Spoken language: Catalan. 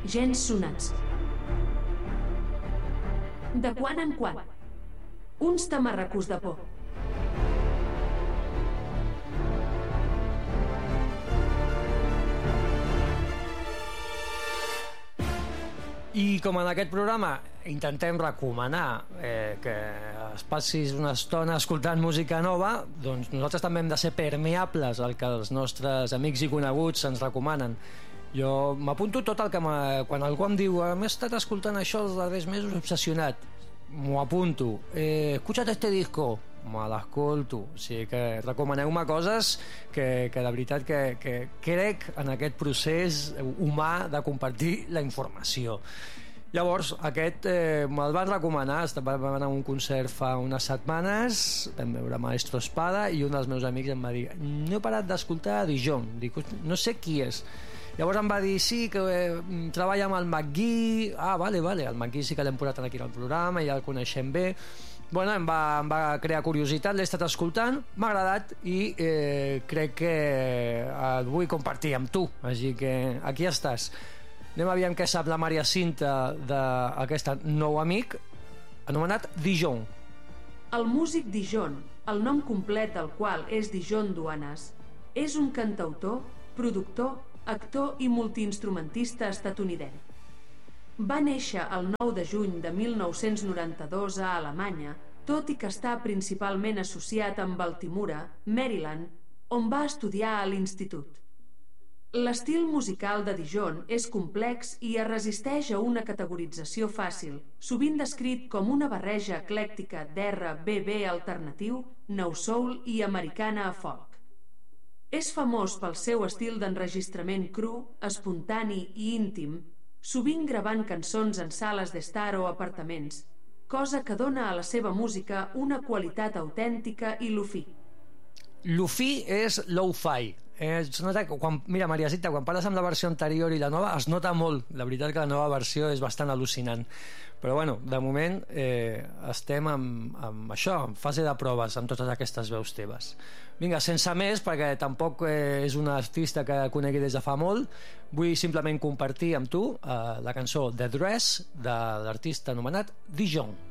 gens sonats. De quan en quan, uns tamarracos de por. I com en aquest programa intentem recomanar que es passis una estona escoltant música nova, doncs nosaltres també hem de ser permeables al que els nostres amics i coneguts ens recomanen. Jo m'apunto tot el que quan algú em diu m'he estat escoltant això els darrers mesos obsessionat, m'ho apunto. Escucha't este disco, me l'escolto. O sigui que recomaneu-me coses que de veritat que crec en aquest procés humà de compartir la informació. Llavors, aquest me'l van recomanar. Vam anar a un concert fa unes setmanes, vam veure Maestro Espada, i un dels meus amics em va dir: no he parat d'escoltar Dijon. Dic, no sé qui és. Llavors em va dir, sí, que treballa amb el McGee. Ah, vale, el McGee sí que l'hem portat aquí al programa, ja el coneixem bé. Bueno, em va crear curiositat, l'he estat escoltant, m'ha agradat i crec que el vull compartir amb tu, així que aquí estàs. Anem a veure què sap la Maria Cinta d'aquest nou amic anomenat Dijon. El músic Dijon, el nom complet del qual és Dijon Duanas, és un cantautor, productor, actor i multiinstrumentista estatunidenc. Va néixer el 9 de juny de 1992 a Alemanya, tot i que està principalment associat amb Baltimore, Maryland, on va estudiar a l'institut. L'estil musical de Dijon és complex i es resisteix a una categorització fàcil, sovint descrit com una barreja eclèctica d'R&B alternatiu, nou soul i americana a folk. És famós pel seu estil d'enregistrament cru, espontani i íntim, sovint gravant cançons en sales d'estar o apartaments, cosa que dona a la seva música una qualitat autèntica i lo-fi. Lo-fi és low-fi. Es nota que mira, Maria Zita, quan parles amb la versió anterior i la nova es nota molt, la veritat que la nova versió és bastant al·lucinant, però bueno, de moment estem amb això, en fase de proves amb totes aquestes veus teves. Vinga, sense més, perquè tampoc és una artista que conegui des de fa molt, vull simplement compartir amb tu la cançó The Dress de l'artista anomenat Dijon.